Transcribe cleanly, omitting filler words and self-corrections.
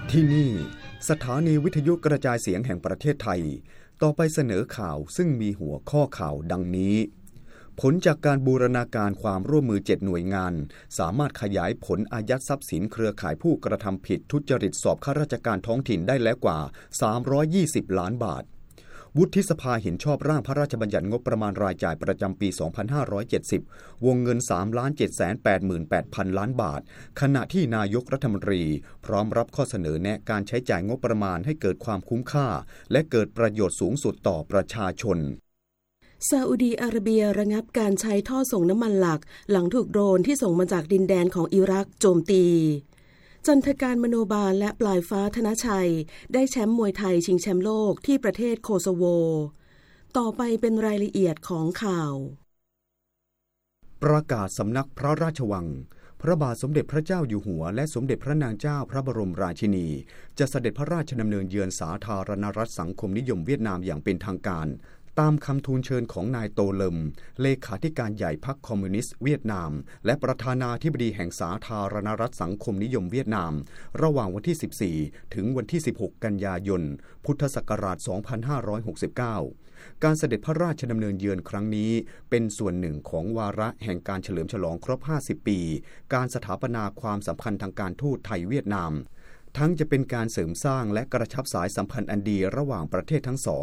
ที่นี่สถานีวิทยุกระจายเสียงแห่งประเทศไทยต่อไปเสนอข่าวซึ่งมีหัวข้อข่าวดังนี้ผลจากการบูรณาการความร่วมมือ7หน่วยงานสามารถขยายผลอายัดทรัพย์สินเครือข่ายผู้กระทำผิดทุจริตสอบข้าราชการท้องถิ่นได้แล้วกว่า320 ล้านบาทวุฒิสภาเห็นชอบร่างพระราชบัญญัติงบประมาณรายจ่ายประจำปี 2570 วงเงิน 3,788,000 ล้านบาทขณะที่นายกรัฐมนตรีพร้อมรับข้อเสนอแนะการใช้จ่ายงบประมาณให้เกิดความคุ้มค่าและเกิดประโยชน์สูงสุดต่อประชาชนซาอุดีอาระเบียระงับการใช้ท่อส่งน้ำมันหลักหลังถูกโดรนที่ส่งมาจากดินแดนของอิรักโจมตีจันทการมโนบาลและปลายฟ้าธนชัยได้แชมป์มวยไทยชิงแชมป์โลกที่ประเทศโคโซโวต่อไปเป็นรายละเอียดของข่าวประกาศสำนักพระราชวังพระบาทสมเด็จพระเจ้าอยู่หัวและสมเด็จพระนางเจ้าพระบรมราชินีจะเสด็จพระราชดำเนินเยือนสาธารณรัฐสังคมนิยมเวียดนามอย่างเป็นทางการตามคำทูลเชิญของนายโตเลิมเลขาธิการใหญ่พรรคคอมมิวนิสต์เวียดนามและประธานาธิบดีแห่งสาธารณรัฐสังคมนิยมเวียดนามระหว่างวันที่14ถึงวันที่16กันยายนพุทธศักราช2569การเสด็จพระราชดำเนินเยือนครั้งนี้เป็นส่วนหนึ่งของวาระแห่งการเฉลิมฉลองครบ50ปีการสถาปนาความสัมพันธ์ทางการทูตไทยเวียดนามทั้งจะเป็นการเสริมสร้างและกระชับสายสัมพันธ์อันดีระหว่างประเทศทั้งสอง